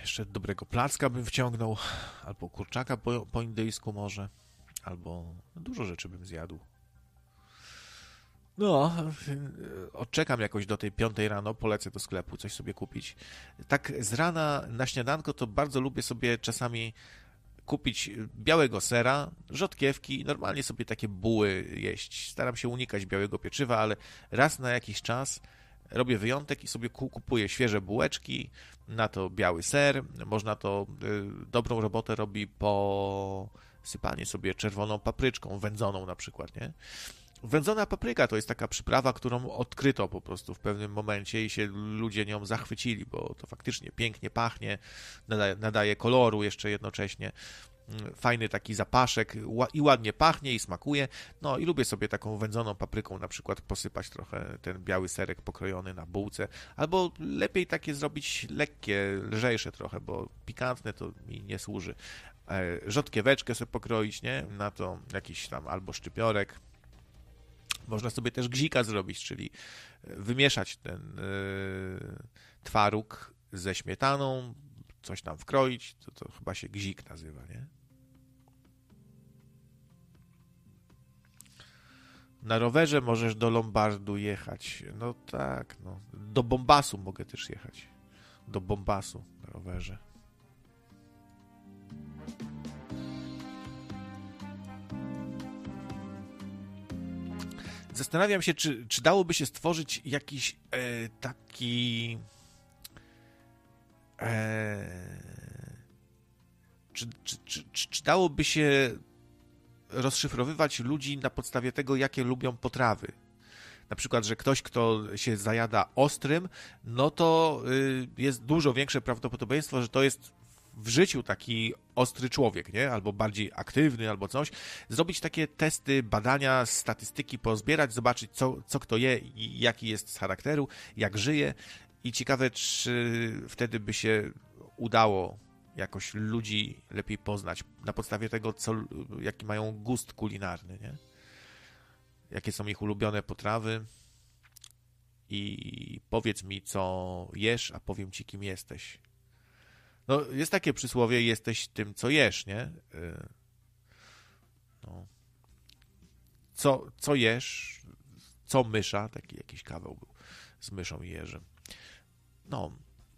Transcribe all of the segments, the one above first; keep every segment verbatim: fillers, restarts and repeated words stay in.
Jeszcze dobrego placka bym wciągnął, albo kurczaka po, po indyjsku może, albo dużo rzeczy bym zjadł. No, odczekam jakoś do tej piątej rano, polecę do sklepu coś sobie kupić. Tak z rana na śniadanko to bardzo lubię sobie czasami kupić białego sera, rzodkiewki, normalnie sobie takie buły jeść. Staram się unikać białego pieczywa, ale raz na jakiś czas robię wyjątek i sobie kupuję świeże bułeczki, na to biały ser. Można to, y, dobrą robotę robi posypanie sobie czerwoną papryczką, wędzoną na przykład, nie? Wędzona papryka to jest taka przyprawa, którą odkryto po prostu w pewnym momencie i się ludzie nią zachwycili, bo to faktycznie pięknie pachnie, nadaje, nadaje koloru jeszcze jednocześnie. Fajny taki zapaszek i ładnie pachnie i smakuje. No i lubię sobie taką wędzoną papryką na przykład posypać trochę ten biały serek pokrojony na bułce, albo lepiej takie zrobić lekkie, lżejsze trochę, bo pikantne to mi nie służy. Rzodkieweczkę sobie pokroić, nie? Na to jakiś tam albo szczypiorek. Można sobie też gzika zrobić, czyli wymieszać ten yy, twaróg ze śmietaną, coś tam wkroić, to, to chyba się gzik nazywa, nie? Na rowerze możesz do Lombardu jechać. No tak, no. Do Bombasu mogę też jechać. Do Bombasu na rowerze. Zastanawiam się, czy, czy dałoby się stworzyć jakiś e, taki... E, czy, czy, czy, czy, czy dałoby się rozszyfrowywać ludzi na podstawie tego, jakie lubią potrawy? Na przykład, że ktoś, kto się zajada ostrym, no to y, jest dużo większe prawdopodobieństwo, że to jest w życiu taki ostry człowiek, nie? Albo bardziej aktywny, albo coś. Zrobić takie testy, badania, statystyki, pozbierać, zobaczyć, co, co kto je i jaki jest z charakteru, jak żyje. I ciekawe, czy wtedy by się udało jakoś ludzi lepiej poznać na podstawie tego, co, jaki mają gust kulinarny, nie? Jakie są ich ulubione potrawy i powiedz mi, co jesz, a powiem ci, kim jesteś. No, jest takie przysłowie, jesteś tym, co jesz, nie? No. Co, co jesz, co mysza, taki jakiś kawał był z myszą i jeżem. No.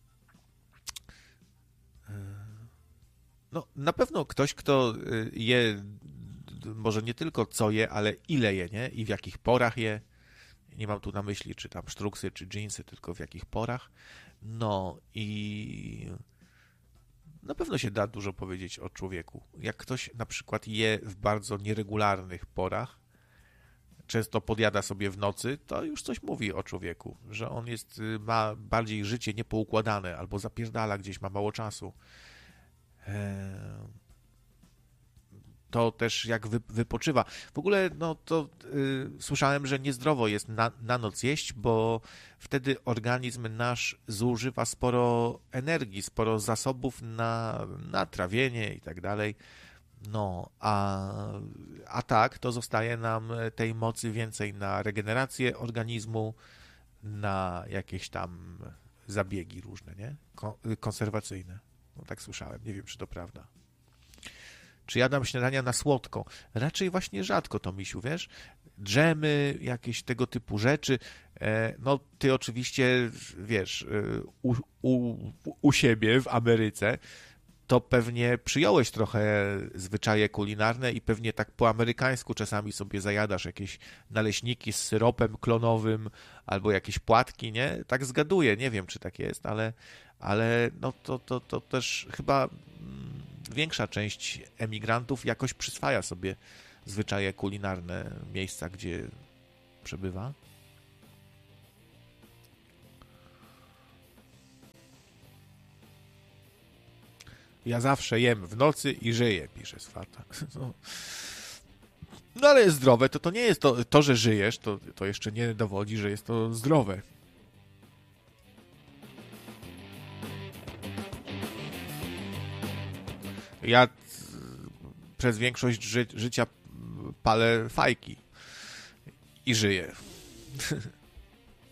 No, na pewno ktoś, kto je, może nie tylko co je, ale ile je, nie? I w jakich porach je. Nie mam tu na myśli, czy tam sztruksy, czy dżinsy, tylko w jakich porach. No i na pewno się da dużo powiedzieć o człowieku. Jak ktoś na przykład je w bardzo nieregularnych porach, często podjada sobie w nocy, to już coś mówi o człowieku, że on jest, ma bardziej życie niepoukładane, albo zapierdala gdzieś, ma mało czasu. To też jak wy, wypoczywa. W ogóle, no to yy, słyszałem, że niezdrowo jest na, na noc jeść, bo wtedy organizm nasz zużywa sporo energii, sporo zasobów na, na trawienie i tak dalej. No, a, a tak to zostaje nam tej mocy więcej na regenerację organizmu, na jakieś tam zabiegi różne, nie? Ko- konserwacyjne. No tak słyszałem, nie wiem, czy to prawda. Czy jadam śniadania na słodko? Raczej właśnie rzadko to, misiu, wiesz? Dżemy, jakieś tego typu rzeczy. No, ty oczywiście, wiesz, u, u, u siebie w Ameryce to pewnie przyjąłeś trochę zwyczaje kulinarne i pewnie tak po amerykańsku czasami sobie zajadasz jakieś naleśniki z syropem klonowym albo jakieś płatki, nie? Tak zgaduję, nie wiem, czy tak jest, ale, ale no to, to, to też chyba większa część emigrantów jakoś przyswaja sobie zwyczaje kulinarne miejsca, gdzie przebywa. Ja zawsze jem w nocy i żyję, pisze Swata. No, no ale jest zdrowe, to to nie jest to, to że żyjesz, to, to jeszcze nie dowodzi, że jest to zdrowe. Ja przez większość ży- życia palę fajki i żyję.